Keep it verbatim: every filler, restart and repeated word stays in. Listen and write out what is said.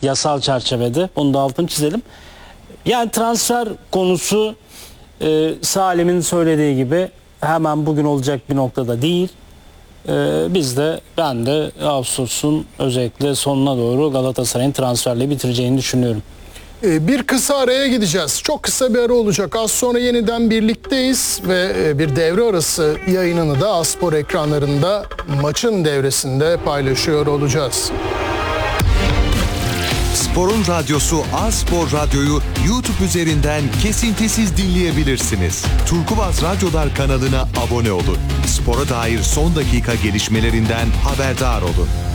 yasal çerçevede. Onu da altını çizelim. Yani transfer konusu e, Salim'in söylediği gibi hemen bugün olacak bir noktada değil. E, biz de ben de Ağustos'un özellikle sonuna doğru Galatasaray'ın transferle bitireceğini düşünüyorum. Bir kısa araya gideceğiz. Çok kısa bir ara olacak. Az sonra yeniden birlikteyiz ve bir devre arası yayınını da Aspor ekranlarında maçın devresinde paylaşıyor olacağız. Spor'un radyosu A-Spor Radyo'yu YouTube üzerinden kesintisiz dinleyebilirsiniz. Turkuaz Radyolar kanalına abone olun. Spora dair son dakika gelişmelerinden haberdar olun.